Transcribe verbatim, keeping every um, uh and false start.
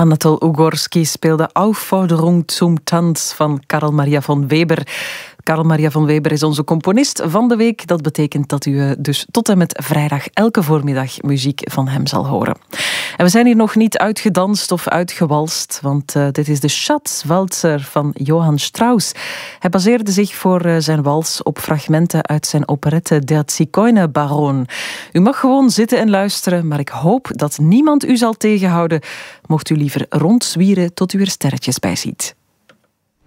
Anatol Ugorski speelde Aufforderung zum Tanz van Karl Maria von Weber. Karl Maria von Weber is onze componist van de week. Dat betekent dat u dus tot en met vrijdag elke voormiddag muziek van hem zal horen. En we zijn hier nog niet uitgedanst of uitgewalst, want uh, dit is de Schatzwalzer van Johann Strauss. Hij baseerde zich voor uh, zijn wals op fragmenten uit zijn operette Der Zigeunerbaron. U mag gewoon zitten en luisteren, maar ik hoop dat niemand u zal tegenhouden. Mocht u liever rondzwieren tot u er sterretjes bij ziet.